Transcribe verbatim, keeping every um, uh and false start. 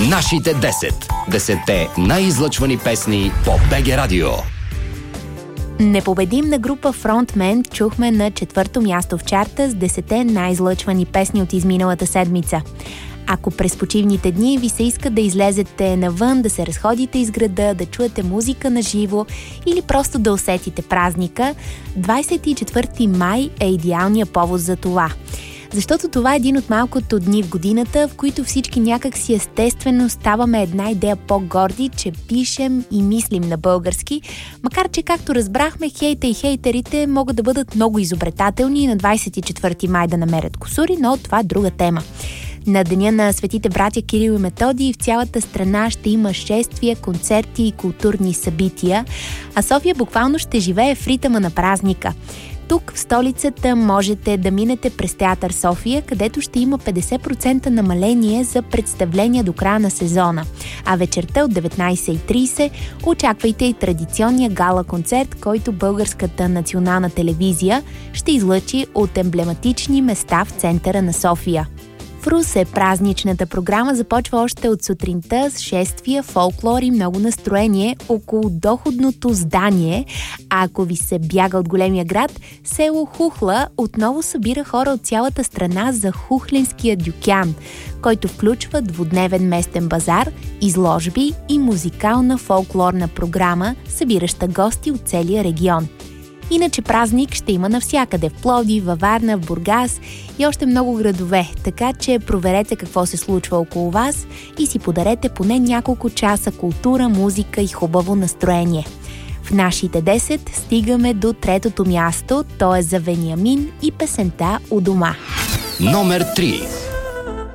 Нашите десет. Десетте най-излъчвани песни по БГ Радио. Непобедимна група Frontman чухме на четвърто място в чарта с десетте най-излъчвани песни от изминалата седмица. Ако през почивните дни ви се иска да излезете навън, да се разходите из града, да чуете музика на живо или просто да усетите празника, двадесет и четвърти май е идеалният повод за това. Защото това е един от малкото дни в годината, в които всички някак си естествено ставаме една идея по-горди, че пишем и мислим на български, макар че, както разбрахме, хейта и хейтерите могат да бъдат много изобретателни и на двадесет и четвърти май да намерят кусури, но това е друга тема. На деня на светите братя Кирил и Методий в цялата страна ще има шествия, концерти и културни събития, а София буквално ще живее в ритъма на празника. Тук в столицата можете да минете през Театър София, където ще има петдесет процента намаление за представления до края на сезона. А вечерта от деветнадесет и тридесет очаквайте и традиционния гала-концерт, който Българската национална телевизия ще излъчи от емблематични места в центъра на София. В Русе празничната програма започва още от сутринта с шествия, фолклор и много настроение около доходното здание. А ако ви се бяга от големия град, село Хухла отново събира хора от цялата страна за Хухленския дюкян, който включва двудневен местен базар, изложби и музикална фолклорна програма, събираща гости от целия регион. Иначе празник ще има навсякъде, в Пловдив, във Варна, в Бургас и още много градове, така че проверете какво се случва около вас и си подарете поне няколко часа култура, музика и хубаво настроение. В нашите десет стигаме до третото място, то е за Вениамин и песента "У дома". Номер три.